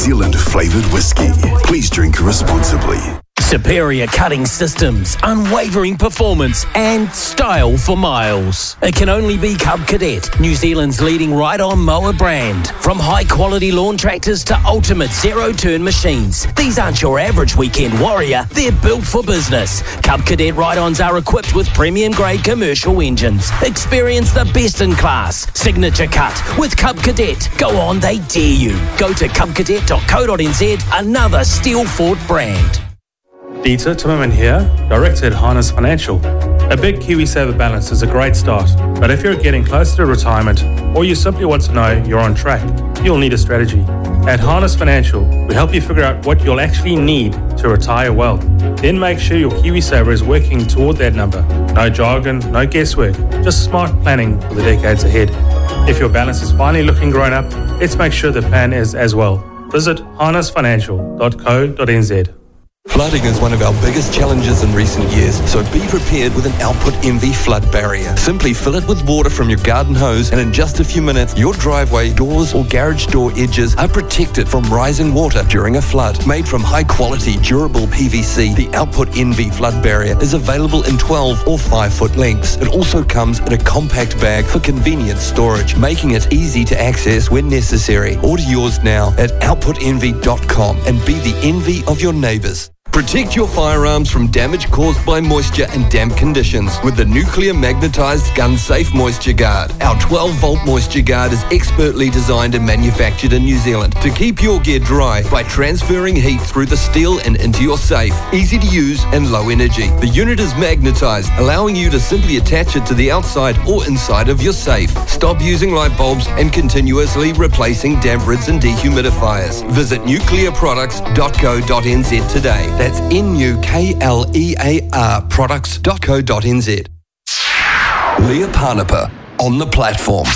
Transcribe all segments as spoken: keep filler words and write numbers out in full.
Zealand flavoured whiskey. Please drink responsibly. Superior cutting systems, unwavering performance and style for miles. It can only be Cub Cadet, New Zealand's leading ride-on mower brand. From high-quality lawn tractors to ultimate zero-turn machines, these aren't your average weekend warrior, they're built for business. Cub Cadet ride-ons are equipped with premium-grade commercial engines. Experience the best in class. Signature cut with Cub Cadet. Go on, they dare you. Go to cub cadet dot co dot n z, another Steel Fort brand. Dieter Timmerman here, Director at Harness Financial. A big KiwiSaver balance is a great start, but if you're getting closer to retirement or you simply want to know you're on track, you'll need a strategy. At Harness Financial, we help you figure out what you'll actually need to retire well. Then make sure your KiwiSaver is working toward that number. No jargon, no guesswork, just smart planning for the decades ahead. If your balance is finally looking grown up, let's make sure the plan is as well. Visit harness financial dot co dot n z. Flooding is one of our biggest challenges in recent years, so be prepared with an Output Envy flood barrier. Simply fill it with water from your garden hose and in just a few minutes, your driveway, doors or garage door edges are protected from rising water during a flood. Made from high quality, durable P V C, the Output Envy flood barrier is available in twelve or five foot lengths. It also comes in a compact bag for convenient storage, making it easy to access when necessary. Order yours now at output envy dot com and be the envy of your neighbours. Protect your firearms from damage caused by moisture and damp conditions with the nuclear magnetized gun safe moisture guard. Our twelve volt moisture guard is expertly designed and manufactured in New Zealand to keep your gear dry by transferring heat through the steel and into your safe. Easy to use and low energy. The unit is magnetized, allowing you to simply attach it to the outside or inside of your safe. Stop using light bulbs and continuously replacing damp rids and dehumidifiers. Visit nuclear products dot co dot n z today. That's N U K L E A R products dot co dot n z. Leah Parnapa on the platform.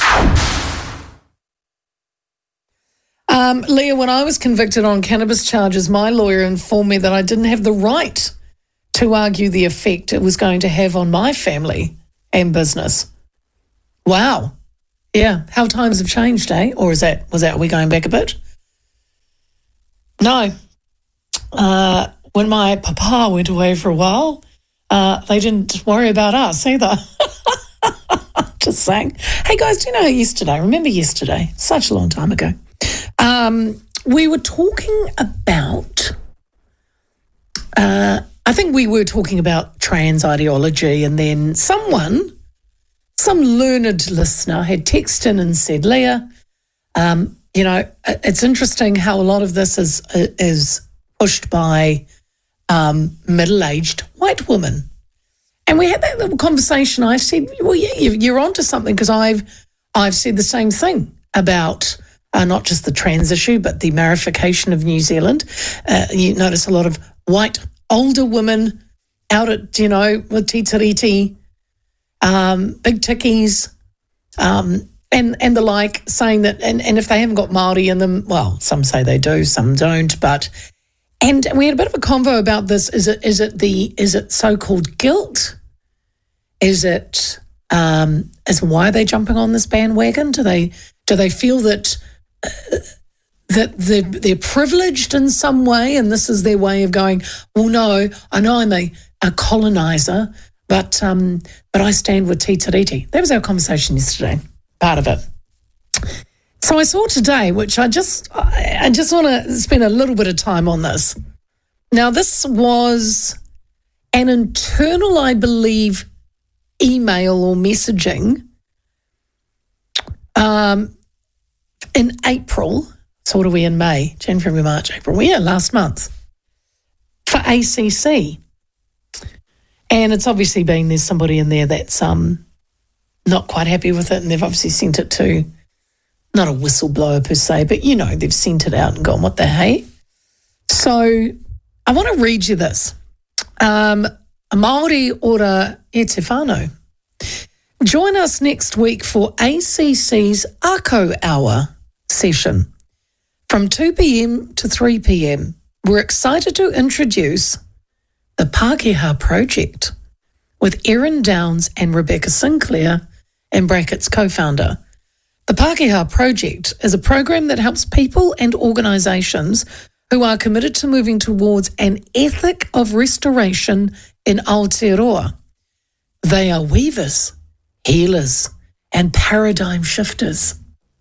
Um, Leah, when I was convicted on cannabis charges, my lawyer informed me that I didn't have the right to argue the effect it was going to have on my family and business. Wow. Yeah, how times have changed, eh? Or is that, was that, are we going back a bit? No. Uh... When my papa went away for a while, uh, they didn't worry about us either. Just saying. Hey, guys, do you know yesterday? Remember yesterday? Such a long time ago. Um, we were talking about, uh, I think we were talking about trans ideology, and then someone, some learned listener had texted in and said, Leah, um, you know, it's interesting how a lot of this is is pushed by Um, middle-aged white women. And we had that little conversation. I said, well, yeah, you're onto something, because I've I've said the same thing about uh, not just the trans issue, but the Marification of New Zealand. Uh, you notice a lot of white older women out at, you know, with titiriti, um, big tickies, um, and, and the like, saying that, and, and if they haven't got Māori in them, well, some say they do, some don't, but... And we had a bit of a convo about this. Is it is it the is it so-called guilt? Is it um, is why are they jumping on this bandwagon? Do they do they feel that uh, that they're, they're privileged in some way, and this is their way of going? Well, no, I know I'm a, a colonizer, but um, but I stand with Te Tiriti. That was our conversation yesterday. Part of it. So I saw today, which I just I just want to spend a little bit of time on this. Now, this was an internal, I believe, email or messaging um, in April. So what are we in May? January, March, April. Well, yeah, last month for A C C. And it's obviously been, there's somebody in there that's um not quite happy with it, and they've obviously sent it to, not a whistleblower per se, but, you know, they've sent it out and gone, what the hey? So I want to read you this. Um, Māori ora e te whānau. Join us next week for A C C's Ako Hour session from two p.m. to three p.m. We're excited to introduce the Pākehā Project with Erin Downs and Rebecca Sinclair, in brackets co-founder. The Pākehā Project is a program that helps people and organisations who are committed to moving towards an ethic of restoration in Aotearoa. They are weavers, healers, and paradigm shifters.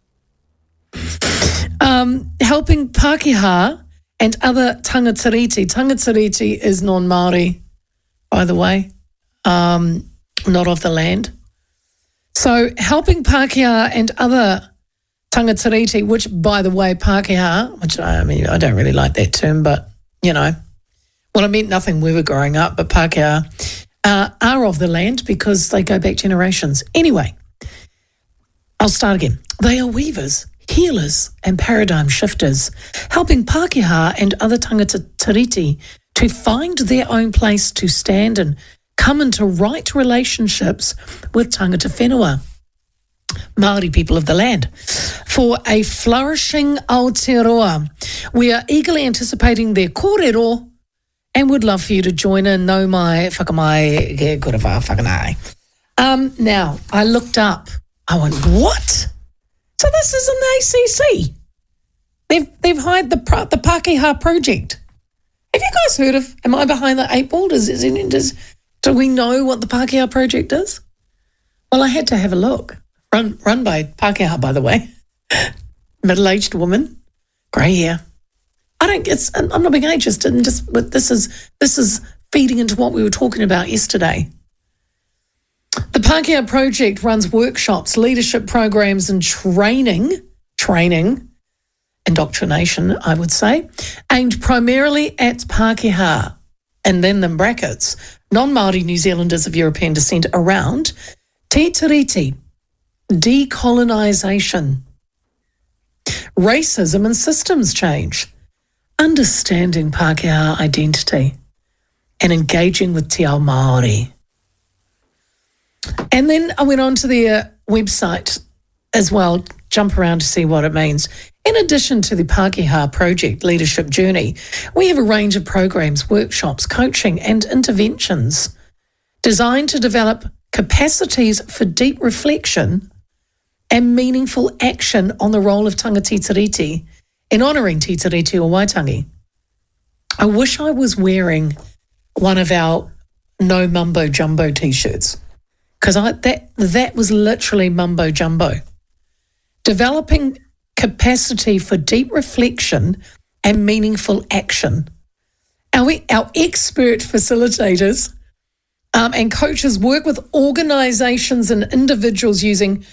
Um, helping Pākehā and other tangatiriti. Tangatiriti is non-Māori, by the way, um, not of the land. So helping Pākehā and other tangatiriti, which, by the way, Pākehā, which I mean, I don't really like that term, but, you know, well, it meant nothing when we were growing up, but Pākehā uh, are of the land because they go back generations. Anyway, I'll start again. They are weavers, healers, and paradigm shifters, helping Pākehā and other tangatiriti to find their own place to stand and come into right relationships with tangata whenua, Māori people of the land, for a flourishing Aotearoa. We are eagerly anticipating their kōrero and would love for you to join in. No mai, whakamai, ke kura wha whakanai. Um, now, I looked up. I went, what? So this is an A C C. They've they've hired the the Pākehā Project. Have you guys heard of? Am I behind the eight ball? Does, does, does do we know what the Pākehā Project is? Well, I had to have a look. Run run by Pākehā, by the way. Middle-aged woman, grey hair. I don't. It's. I'm not being ageist. And just. But this is this is feeding into what we were talking about yesterday. The Pākehā Project runs workshops, leadership programs and training, training, indoctrination, I would say, aimed primarily at Pākehā, and then in brackets, non-Māori New Zealanders of European descent around Te Tiriti, decolonisation, racism and systems change, understanding Pākehā identity, and engaging with Te Ao Māori. And then I went on to their website as well, jump around to see what it means. In addition to the Pākehā Project Leadership Journey, we have a range of programs, workshops, coaching and interventions designed to develop capacities for deep reflection and meaningful action on the role of tanga Te Tiriti in honouring Te Tiriti o Waitangi. I wish I was wearing one of our no mumbo jumbo T-shirts. Because I that that was literally mumbo jumbo. Developing capacity for deep reflection and meaningful action. Our, our expert facilitators um, and coaches work with organisations and individuals using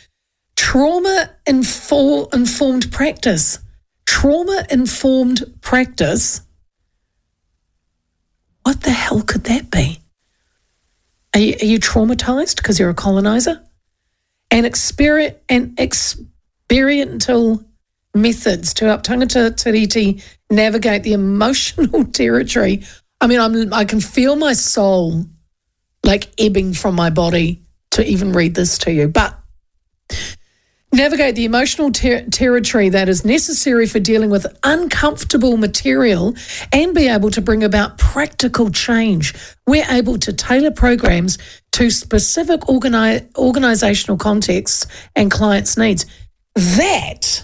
trauma-informed practice. Trauma-informed practice? What the hell could that be? Are you, are you traumatised because you're a coloniser? And, exper- and experiential methods to help tangata tiriti navigate the emotional territory. I mean, I'm, I can feel my soul like ebbing from my body to even read this to you. But navigate the emotional ter- territory that is necessary for dealing with uncomfortable material and be able to bring about practical change. We're able to tailor programs to specific organi- organisational contexts and clients' needs. That,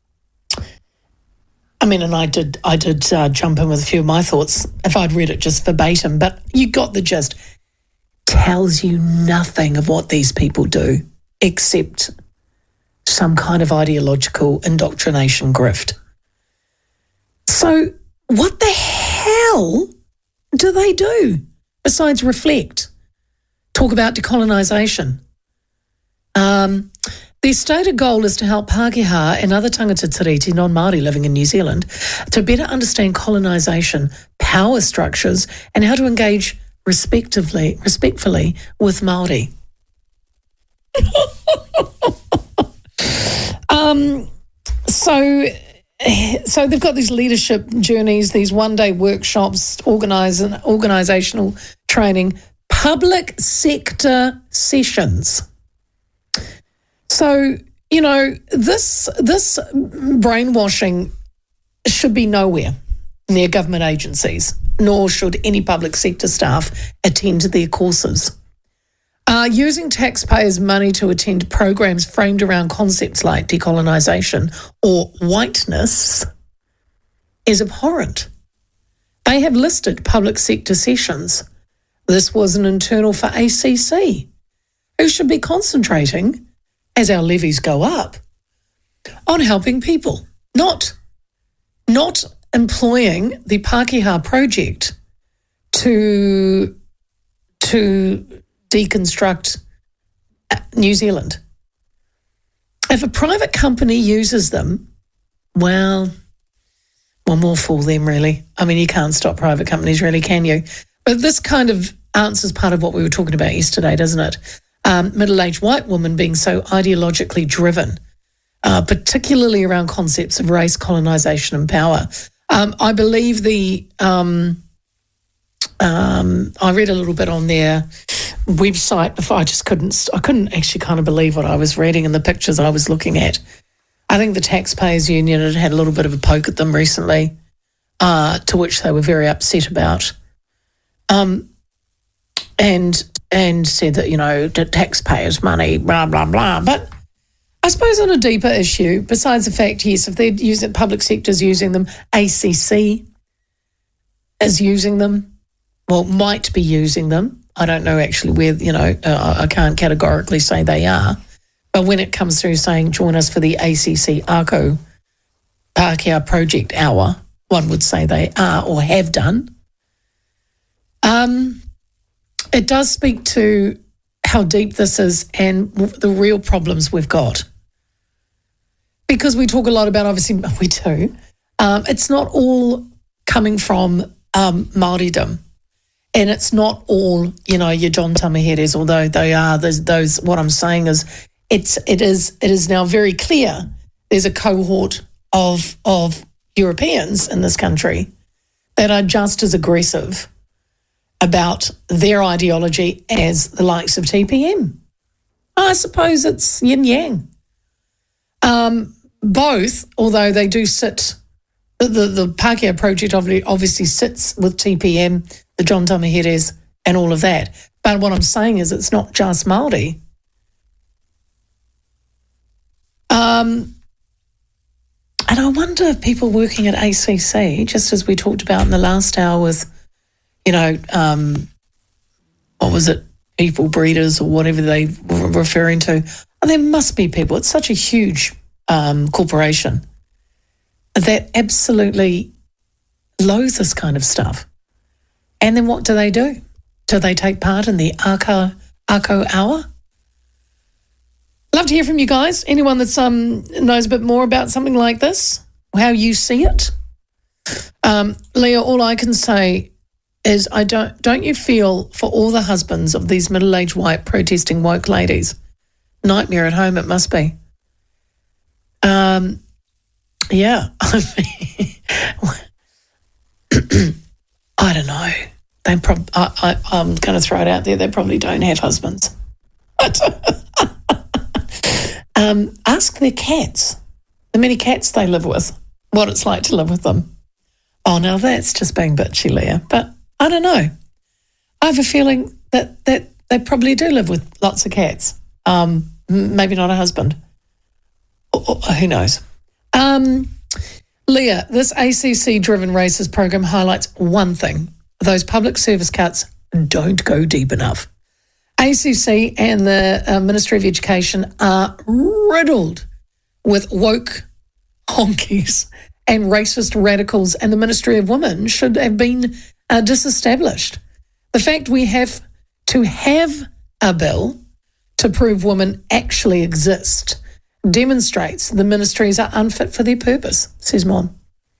I mean, and I did, I did uh, jump in with a few of my thoughts if I'd read it just verbatim, but you got the gist. Tells you nothing of what these people do except some kind of ideological indoctrination grift. So what the hell do they do besides reflect, talk about decolonisation? Um, their stated goal is to help Pākehā and other tangata tiriti, non-Māori living in New Zealand, to better understand colonisation, power structures, and how to engage respectively, respectfully with Māori. Um, so, so they've got these leadership journeys, these one-day workshops, organise, organisational training, public sector sessions. So, you know, this this brainwashing should be nowhere near government agencies, nor should any public sector staff attend their courses. Uh, using taxpayers' money to attend programs framed around concepts like decolonisation or whiteness is abhorrent. They have listed public sector sessions. This was an internal for A C C, who should be concentrating, as our levies go up, on helping people, not, not employing the Pākehā project to, to deconstruct New Zealand. If a private company uses them, well, well, more for them, really. I mean, you can't stop private companies, really, can you? But this kind of answers part of what we were talking about yesterday, doesn't it? Um, middle-aged white women being so ideologically driven, uh, particularly around concepts of race, colonisation and power. Um, I believe the... Um, um, I read a little bit on their website before. I just couldn't... I couldn't actually kind of believe what I was reading and the pictures I was looking at. I think the Taxpayers Union had had a little bit of a poke at them recently, uh, to which they were very upset about. Um, and and said that, you know, the taxpayers' money, blah, blah, blah. But I suppose on a deeper issue, besides the fact, yes, if they're using, public sector's using them, A C C is using them, well, might be using them. I don't know actually where, you know, uh, I can't categorically say they are. But when it comes through saying join us for the A C C ARCO Pākehā Project Hour, one would say they are or have done. Um, it does speak to how deep this is and the real problems we've got. Because we talk a lot about, obviously, we do, um, it's not all coming from um, Māoridom. And it's not all, you know, your John Tamaheres, although they are, those, those what I'm saying is, It's it is it is now very clear there's a cohort of of Europeans in this country that are just as aggressive about their ideology as the likes of T P M. I suppose it's yin yang. Um, both, although they do sit, the the, the Pākehā Project obviously sits with T P M, the John Tamaheres, and all of that. But what I'm saying is, it's not just Māori. Um, and I wonder if people working at A C C, just as we talked about in the last hour with, you know, um, what was it, people breeders or whatever they were referring to, well, there must be people, it's such a huge um, corporation that absolutely loathe this kind of stuff. And then what do they do? Do they take part in the ARCO, ARCO Hour? Love to hear from you guys. Anyone that um, knows a bit more about something like this, how you see it. Um, Leah, all I can say is, I don't. Don't you feel for all the husbands of these middle-aged white protesting woke ladies? Nightmare at home it must be. Um, yeah, I mean, I don't know. They prob- I, I, I'm going to throw it out there. They probably don't have husbands. Um, ask their cats, the many cats they live with, what it's like to live with them. Oh, now that's just being bitchy, Leah. But I don't know. I have a feeling that, that they probably do live with lots of cats. Um, maybe not a husband. Or, or, who knows? Um, Leah, this A C C-driven racist program highlights one thing. Those public service cuts don't go deep enough. A C C and the uh, Ministry of Education are riddled with woke honkies and racist radicals, and the Ministry of Women should have been uh, disestablished. The fact we have to have a bill to prove women actually exist demonstrates the ministries are unfit for their purpose, says Mon.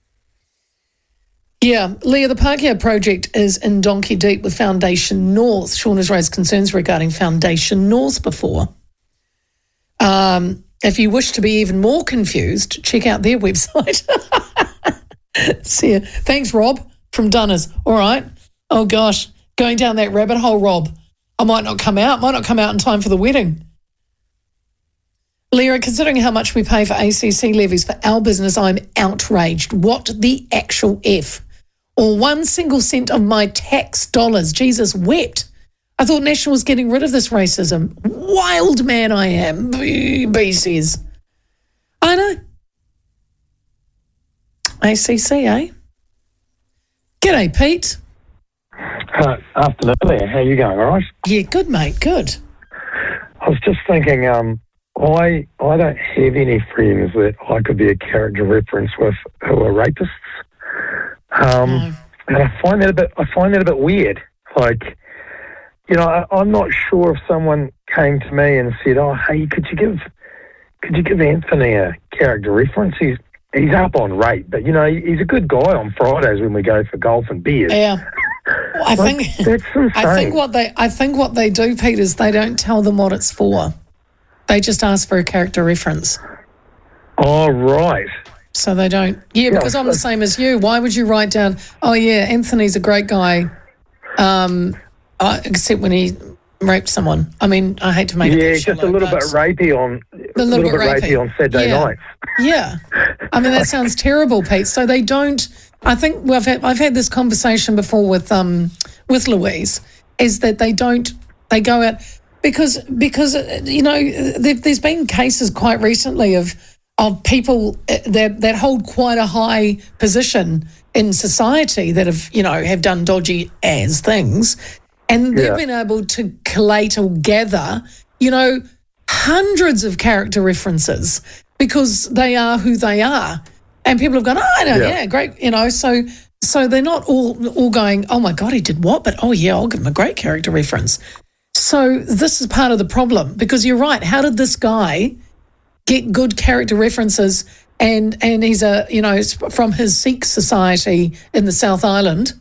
Yeah, Leah, the Pākehā Project is in donkey deep with Foundation North. Sean has raised concerns regarding Foundation North before. Um, if you wish to be even more confused, check out their website. See ya. Thanks, Rob, from Dunners. All right. Oh, gosh, going down that rabbit hole, Rob. I might not come out, might not come out in time for the wedding. Leah, considering how much we pay for A C C levies for our business, I'm outraged. What the actual F? Or one single cent of my tax dollars. Jesus wept I thought National was getting rid of this racism. Wild man I am, B, B says. I know. A C C, eh? G'day, Pete. Uh, afternoon there. How you going, all right? Yeah, good, mate, good. I was just thinking, um, I I don't have any friends that I could be a character reference with who are rapists. Um, No. And I find that a bit I find that a bit weird. Like, you know, I, I'm not sure if someone came to me and said, "Oh, hey, could you give could you give Anthony a character reference? He's he's up on rape, but you know, he, he's a good guy on Fridays when we go for golf and beers." Yeah. I Like, think that's insane. I think what they I think what they do, Pete, is they don't tell them what it's for. They just ask for a character reference. Oh, right. So they don't. Yeah, because I'm the same as you. Why would you write down, oh, yeah, Anthony's a great guy, um, uh, except when he raped someone? I mean, I hate to make it Yeah, that just a shallow, little but- bit rapey on a little, bit rapey. on Saturday Yeah. nights. Yeah. I mean, that sounds terrible, Pete. So they don't, I think well, I've had, I've had this conversation before with um with Louise, is that they don't, they go out, because, because uh, you know, there, there's been cases quite recently of of people that that hold quite a high position in society that have, you know, have done dodgy as things, and they've Yeah. been able to collate or gather, you know, hundreds of character references because they are who they are. And people have gone, oh, I know, Yeah. yeah, great, you know, so so they're not all all going, oh, my God, he did what? But, oh, yeah, I'll give him a great character reference. So this is part of the problem, because you're right. How did this guy get good character references, and and he's a, you know, from his Sikh society in the South Island?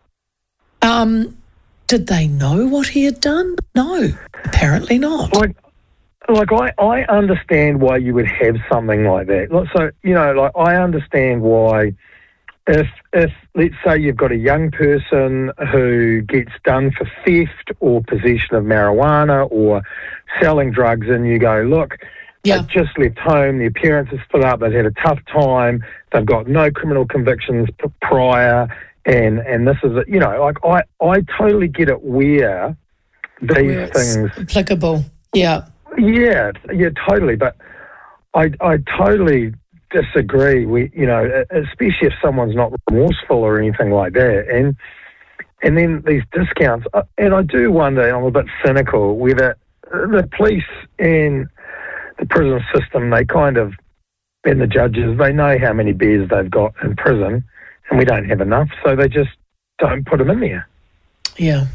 Um, did they know what he had done? No, apparently not. Like, like I, I understand why you would have something like that. Like, so, you know, like I understand why if, if let's say you've got a young person who gets done for theft or possession of marijuana or selling drugs, and you go, look, Yeah. they've just left home, their parents are split up, they've had a tough time, they've got no criminal convictions p- prior, and, and this is, a, you know, like I, I totally get it where these Where it's things, applicable. Yeah. yeah, yeah, totally, but I, I totally disagree. We, you know, especially if someone's not remorseful or anything like that, and and then these discounts, uh, and I do wonder, and I'm a bit cynical, whether the police and the prison system, they kind of, and the judges, they know how many bears they've got in prison, and we don't have enough, so they just don't put them in there. Yeah.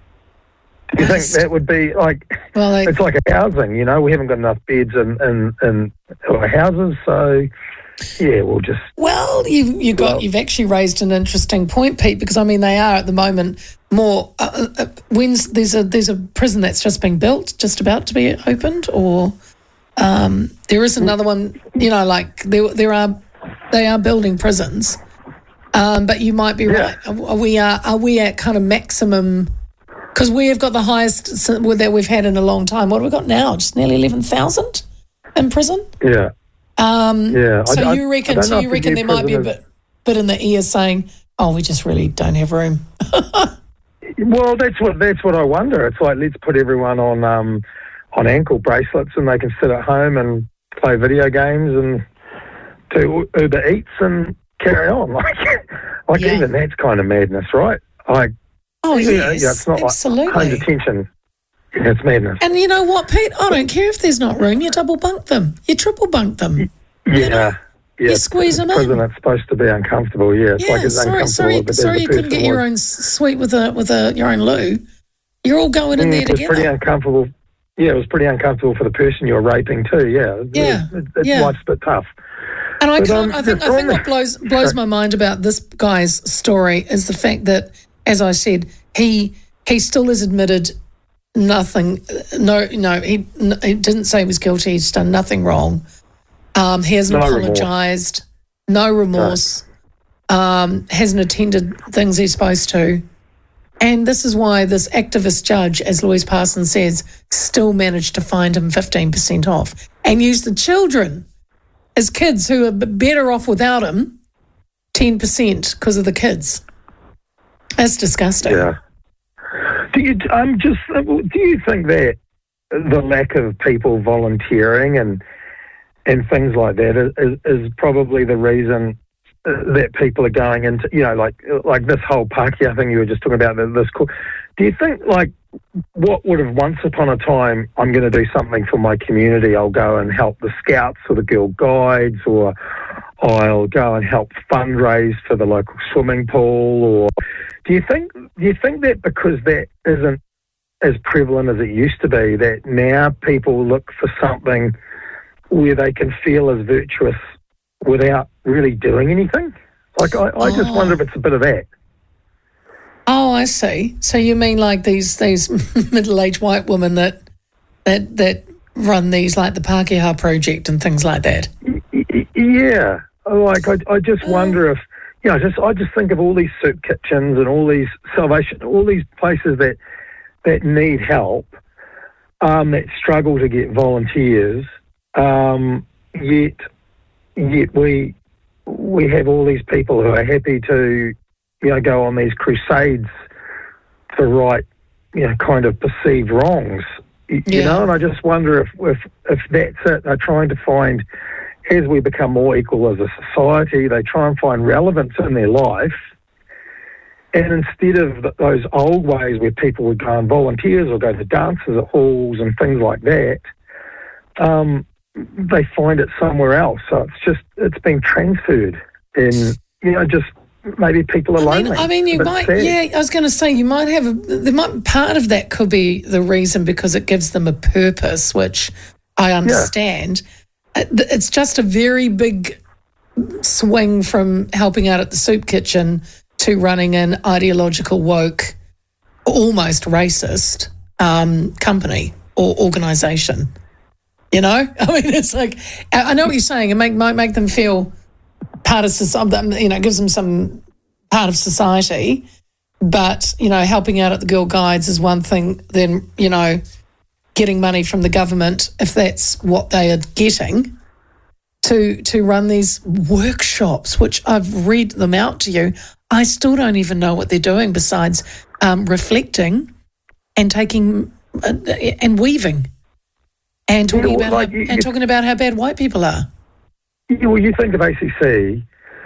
Do you think Yes. that would be like, Well, they, it's like a housing, you know, we haven't got enough beds in, in, in our houses, so yeah, we'll just, Well, you you got Well- you've actually raised an interesting point, Pete, because I mean they are at the moment more. Uh, uh, when's there's a there's a prison that's just being built, just about to be opened, or um, there is another one. You know, like there there are they are building prisons, um, but you might be Yeah. right. Are we are are we at kind of maximum? Because we have got the highest s- that we've had in a long time. What have we got now? Just nearly eleven thousand in prison. yeah. Um, Yeah, I- So I- you I reckon? don't So know you if the reckon new there might be a prisoners- bit, bit in the ear saying, "Oh, we just really don't have room." Well, that's what that's what I wonder. It's like, let's put everyone on um, on ankle bracelets, and they can sit at home and play video games and do Uber Eats and carry on. Like, like Yeah. even that's kind of madness, right? Like, Oh you know, yes, yeah, it's not absolutely. like home detention. Yeah, it's madness. And you know what, Pete? I don't care if there's not room. You double bunk them. You triple bunk them. Yeah, know, yeah. you squeeze 'em in. Prison, it's supposed to be uncomfortable. Yeah, it's Yeah, like it's sorry, uncomfortable. sorry, but sorry. there's You a couldn't person get your like- own s- suite with a with a your own loo. You're all going in Mm, there it was pretty together. uncomfortable. Yeah, it was pretty uncomfortable for the person you're raping too. Yeah, Yeah, it, it, yeah. life's a bit tough. And I But, can't. um, I think. yeah, I think from- what blows blows my mind about this guy's story is the fact that, as I said, he he still has admitted nothing. No, no, he n- he didn't say he was guilty. He's done nothing wrong. Um, he hasn't No remorse. apologised. No remorse. Um, hasn't attended things he's supposed to. And this is why this activist judge, as Louise Parsons says, still managed to find him fifteen percent off and use the children as kids who are b- better off without him, ten percent because of the kids. That's disgusting. Yeah. Do you? I'm just. Do you think that the lack of people volunteering and and things like that is, is probably the reason that people are going into, you know, like like this whole Pākehā thing you were just talking about, this call. Do you think, like, what would have once upon a time, I'm going to do something for my community, I'll go and help the Scouts or the Girl Guides, or I'll go and help fundraise for the local swimming pool, or do you think, do you think that because that isn't as prevalent as it used to be, that now people look for something where they can feel as virtuous without really doing anything? Like, I, I just Oh. wonder if it's a bit of that. Oh, I see. So you mean like these these middle-aged white women that that that run these, like the Pākehā Project and things like that? Y- y- Yeah, like I, I just wonder if, you know, just I just think of all these soup kitchens and all these Salvation, all these places that that need help, um, that struggle to get volunteers, um, yet yet we we have all these people who are happy to, you know, go on these crusades to right, you know, kind of perceived wrongs, you, you Yeah. know, and I just wonder if, if if that's it. They're trying to find, as we become more equal as a society, they try and find relevance in their life. And instead of th- those old ways where people would go and volunteers or go to dances at halls and things like that, um, they find it somewhere else. So it's just, it's been transferred. And, you know, just maybe people are I mean, lonely. I mean, It's a you bit might. sad. Yeah, I was going to say you might have. A, there might part of that could be the reason because it gives them a purpose, which I understand. Uh, th- It's just a very big swing from helping out at the soup kitchen to running an ideological, woke, almost racist um, company or organisation. You know, I mean, it's like I I know what you're saying. It make, might make them feel part of society. You know, it gives them some part of society. But you know, helping out at the Girl Guides is one thing. Then you know, getting money from the government, if that's what they are getting, to to run these workshops, which I've read them out to you. I still don't even know what they're doing besides um, reflecting and taking uh, and weaving and talking Yeah, well, about like how, you- and you- talking about how bad white people are. Yeah, well, you think of A C C.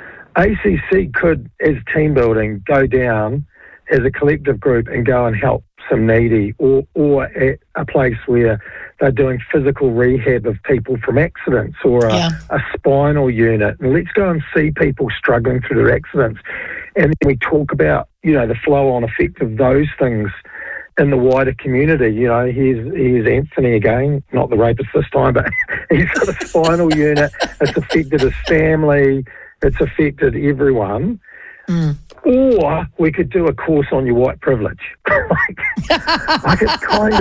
A C C could, as team building, go down as a collective group and go and help some needy, or or at a place where they're doing physical rehab of people from accidents, or a, Yeah. a spinal unit. And let's go and see people struggling through their accidents. And then we talk about, you know, the flow-on effect of those things in the wider community. You know, here's, here's Anthony again, not the rapist this time, but he's got a spinal unit. It's affected his family. It's affected everyone. Mm. Or we could do a course on your white privilege. like, like it's kind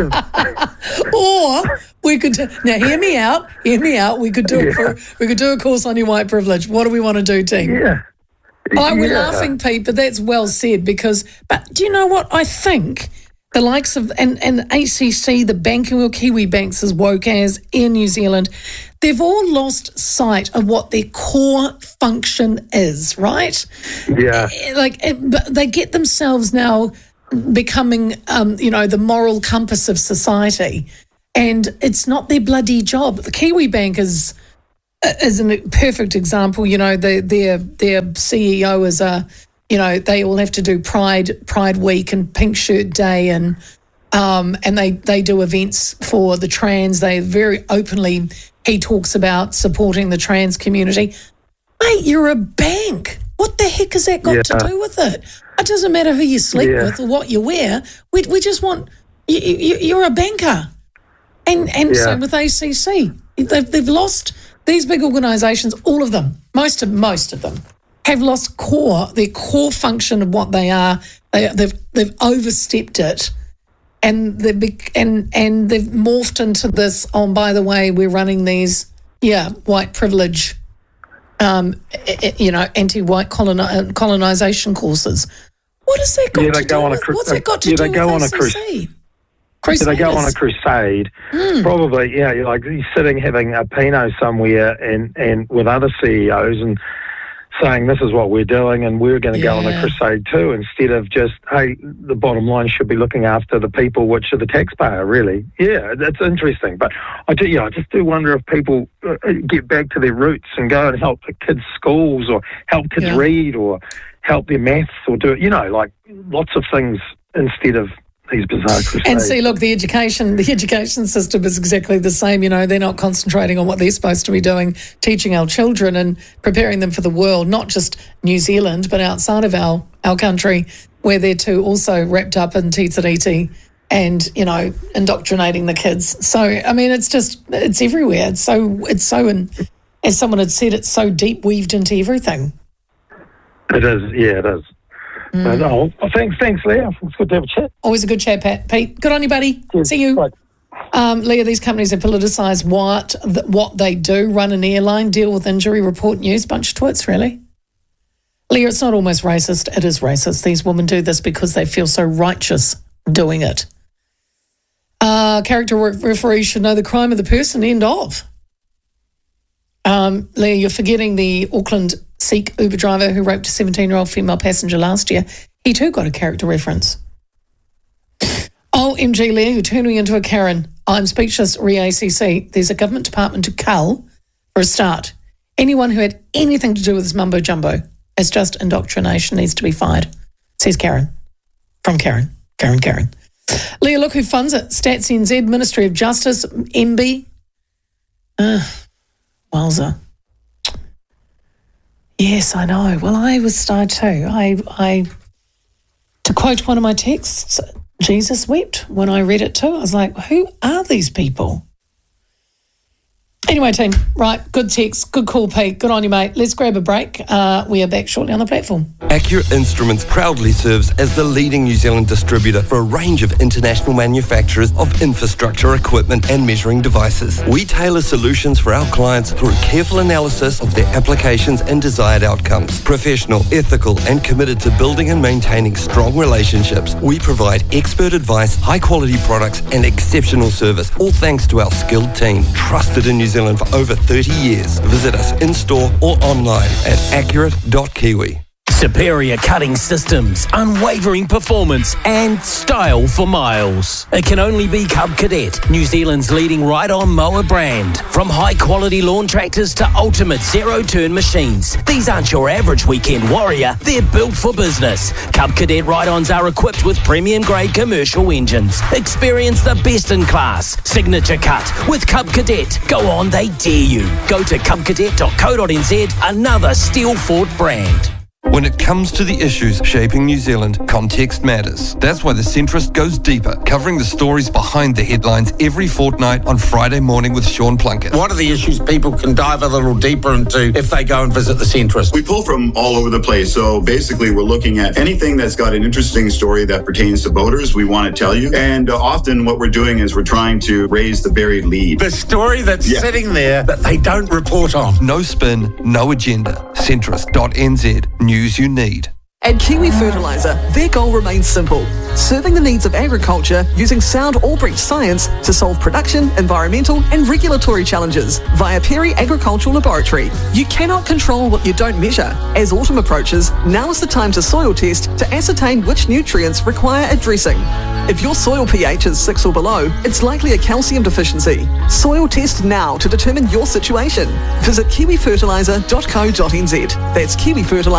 of... Or we could do, now hear me out, hear me out. We could do Yeah. a, cour- we could do a course on your white privilege. What do we want to do, team? Yeah. Oh, we're Yeah. laughing, Pete, but that's well said because, but do you know what? I think the likes of, and, and A C C, the banking or Kiwi banks as woke as in New Zealand, they've all lost sight of what their core function is, right? Yeah. Like, it, but they get themselves now becoming, um, you know, the moral compass of society. And it's not their bloody job. The Kiwi Bank is is a perfect example. You know, the, their their C E O is a, you know, they all have to do Pride Pride Week and Pink Shirt Day, and um, and they they do events for the trans. They very openly, he talks about supporting the trans community. Mate, you're a bank. What the heck has that got Yeah. to do with it? It doesn't matter who you sleep Yeah. with or what you wear. We we just want you, you, you're a banker, and and Yeah. same with A C C. They've they've lost these big organisations. All of them, most of most of them, have lost core their core function of what they are. They they've they've overstepped it, and they've bec- and and they've morphed into this. Oh, by the way, we're running these yeah white privilege. Um, i- i- you know, anti-white coloni- colonisation courses. What has that got Yeah, to they do go on a with? cru- What's that got to yeah, do they go with on a crus- A C C? So they go on a Crusaders. crusade. Hmm. Probably, yeah, you're like you're sitting having a Pinot somewhere and, and with other C E Os, and saying this is what we're doing and we're going to go on a Yeah. crusade too, instead of just, hey, the bottom line should be looking after the people, which are the taxpayer, really. Yeah, that's interesting. But I do, yeah, I just do wonder if people uh, get back to their roots and go and help the kids' schools or help kids Yeah. read or help their maths or do, you know, like lots of things instead of these bizarre crusades. And see, look, the education, the education system is exactly the same. You know, they're not concentrating on what they're supposed to be doing, teaching our children and preparing them for the world, not just New Zealand, but outside of our, our country, where they're too also wrapped up in tītariti and, you know, indoctrinating the kids. So, I mean, it's just, it's everywhere. It's so, it's so, in, as someone had said, it's so deep weaved into everything. It is, yeah, it is. Mm. But, oh, well, thanks, thanks, Leah. It's good to have a chat. Always a good chat, Pat. Pete, good on you, buddy. Cheers. See you. Bye. Um, Leah, these companies have politicised what th- what they do, run an airline, deal with injury, report news, bunch of twits, really. Leah, it's not almost racist. It is racist. These women do this because they feel so righteous doing it. Uh, character re- referees should know the crime of the person, end of. Um, Leah, you're forgetting the Auckland Sikh Uber driver who raped a seventeen-year-old female passenger last year. He too got a character reference. Oh, M G Leah, you're turning into a Karen. I'm speechless, re A C C. There's a government department to cull for a start. Anyone who had anything to do with this mumbo jumbo as just indoctrination needs to be fired, says Karen. From Karen. Karen, Karen. Leah, look who funds it. Stats N Z, Ministry of Justice, M B. Uh, wowza. Yes, I know. Well, I was started too. I, I, to quote one of my texts, Jesus wept when I read it too. I was like, who are these people? Anyway, team, right, good text, good call, Pete. Good on you, mate. Let's grab a break. Uh, we are back shortly on the platform. Accurate Instruments proudly serves as the leading New Zealand distributor for a range of international manufacturers of infrastructure equipment and measuring devices. We tailor solutions for our clients through careful analysis of their applications and desired outcomes. Professional, ethical, and committed to building and maintaining strong relationships, we provide expert advice, high-quality products, and exceptional service, all thanks to our skilled team, trusted in New Zealand for over thirty years. Visit us in-store or online at accurate dot kiwi. Superior cutting systems, unwavering performance, and style for miles. It can only be Cub Cadet, New Zealand's leading ride-on mower brand. From high-quality lawn tractors to ultimate zero-turn machines, these aren't your average weekend warrior. They're built for business. Cub Cadet ride-ons are equipped with premium-grade commercial engines. Experience the best-in-class signature cut with Cub Cadet. Go on, they dare you. Go to cub cadet dot co dot n z, another Steel Ford brand. When it comes to the issues shaping New Zealand, context matters. That's why The Centrist goes deeper, covering the stories behind the headlines every fortnight on Friday morning with Sean Plunkett. What are the issues people can dive a little deeper into if they go and visit The Centrist? We pull from all over the place. So basically, we're looking at anything that's got an interesting story that pertains to voters. We want to tell you. And uh, often what we're doing is we're trying to raise the buried lead. The story that's Yeah. sitting there that they don't report on. No spin, no agenda. centrist dot n z. News you need. At Kiwi Fertiliser, their goal remains simple: serving the needs of agriculture using sound Albrecht science to solve production, environmental and regulatory challenges via Perry Agricultural Laboratory. You cannot control what you don't measure. As autumn approaches, now is the time to soil test to ascertain which nutrients require addressing. If your soil pH is six or below, it's likely a calcium deficiency. Soil test now to determine your situation. Visit kiwi fertiliser dot co dot n z. That's Kiwi Fertiliser.